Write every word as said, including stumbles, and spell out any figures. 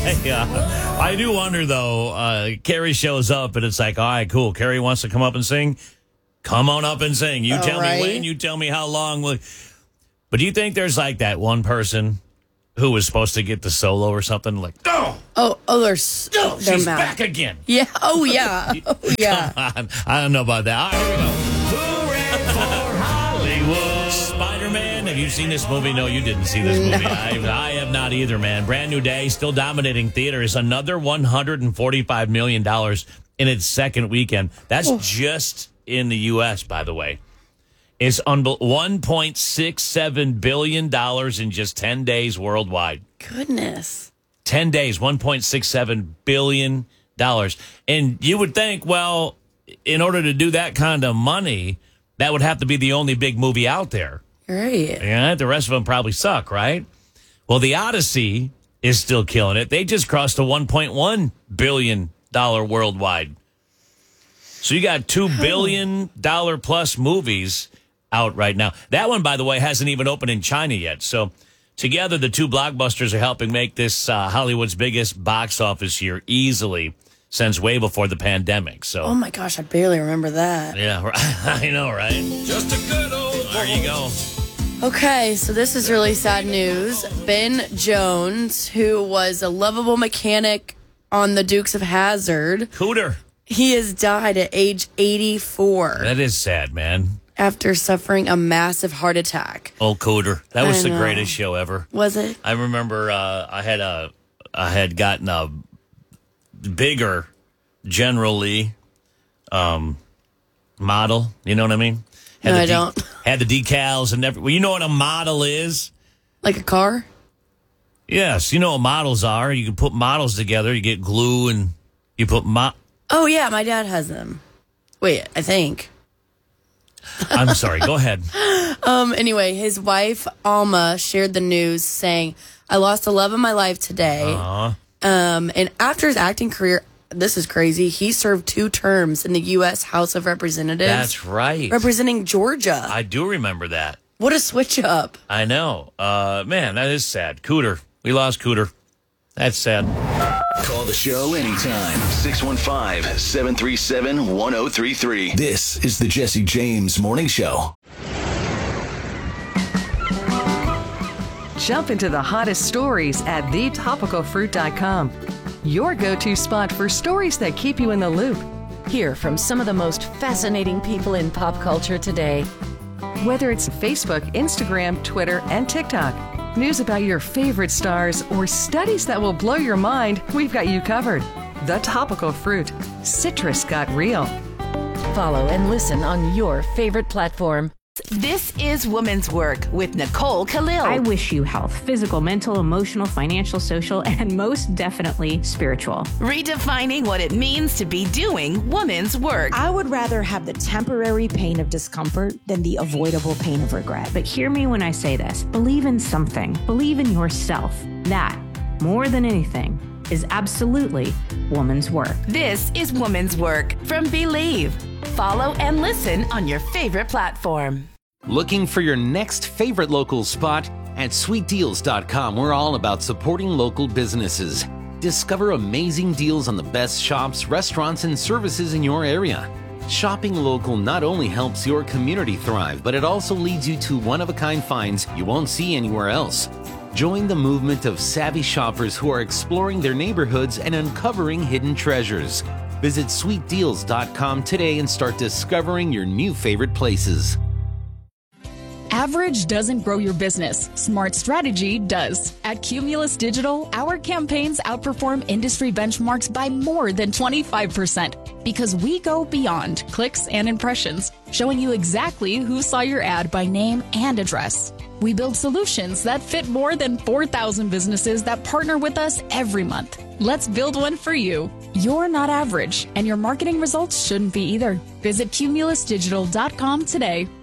yeah. I do wonder, though, uh, Carrie shows up, and it's like, all right, cool. Carrie wants to come up and sing. Come on up and sing. You All tell right. me when, you tell me how long. But do you think there's like that one person who was supposed to get the solo or something? Like, oh, Oh, oh, they're, s- no, they're she's mad. back again. Yeah. Oh, yeah. Oh, yeah. Come on. I don't know about that. All right, here we go. Hooray for Hollywood. Spider-Man. Have you seen this movie? No, you didn't see this movie. No. I, I have not either, man. Brand new day, still dominating theaters. Another one hundred forty-five million dollars in its second weekend. That's Oh. just in the U S, by the way. It's unbe- one point six seven billion dollars in just ten days worldwide. Goodness. ten days, one point six seven billion dollars. And you would think, well, in order to do that kind of money, that would have to be the only big movie out there. Right. Yeah, the rest of them probably suck, right? Well, The Odyssey is still killing it. They just crossed the one point one billion dollars worldwide. So you got two billion dollars plus movies out right now. That one, by the way, hasn't even opened in China yet. So together, the two blockbusters are helping make this uh, Hollywood's biggest box office year easily since way before the pandemic. So, Oh, my gosh. I barely remember that. yeah, I know, right? Just a good old. There you go. Okay, so this is really sad news. Ben Jones, who was a lovable mechanic on the Dukes of Hazzard, Cooter. he has died at age eighty-four That is sad, man. after suffering a massive heart attack. Old Cooter. That was I the know. greatest show ever. Was it? I remember uh, I had a I had gotten a bigger General Lee um, model. You know what I mean? Had No, the I don't. Had the decals and everything. Well, you know what a model is? Like a car? Yes, you know what models are. You can put models together. You get glue and you put mo- Oh, yeah, my dad has them. Wait, I think. I'm sorry. Go ahead. Um. Anyway, his wife, Alma, shared the news saying, I lost the love of my life today. Uh-huh. Um. And after his acting career, this is crazy, he served two terms in the U S House of Representatives. That's right. Representing Georgia. I do remember that. What a switch up. I know. Uh, man, that is sad. Cooter. We lost Cooter. That's sad. Call the show anytime. six one five, seven three seven, one oh three three. This is the Jesse James Morning Show. Jump into the hottest stories at the topical fruit dot com. Your go-to spot for stories that keep you in the loop. Hear from some of the most fascinating people in pop culture today. Whether it's Facebook, Instagram, Twitter, and TikTok, news about your favorite stars, or studies that will blow your mind, we've got you covered. The Topical Fruit. Citrus got real. Follow and listen on your favorite platform. This is Woman's Work with Nicole Khalil. I wish you health, physical, mental, emotional, financial, social, and most definitely spiritual. Redefining what it means to be doing woman's work. I would rather have the temporary pain of discomfort than the avoidable pain of regret. But hear me when I say this. Believe in something. Believe in yourself. That, more than anything, is absolutely woman's work. This is Woman's Work from Believe. Follow and listen on your favorite platform. Looking for your next favorite local spot? At sweet deals dot com, we're all about supporting local businesses. Discover amazing deals on the best shops, restaurants, and services in your area. Shopping local not only helps your community thrive, but it also leads you to one-of-a-kind finds you won't see anywhere else. Join the movement of savvy shoppers who are exploring their neighborhoods and uncovering hidden treasures. Visit sweet deals dot com today and start discovering your new favorite places. Average doesn't grow your business. Smart strategy does. At Cumulus Digital, our campaigns outperform industry benchmarks by more than twenty-five percent because we go beyond clicks and impressions, showing you exactly who saw your ad by name and address. We build solutions that fit more than four thousand businesses that partner with us every month. Let's build one for you. You're not average, and your marketing results shouldn't be either. Visit Cumulus Digital dot com today.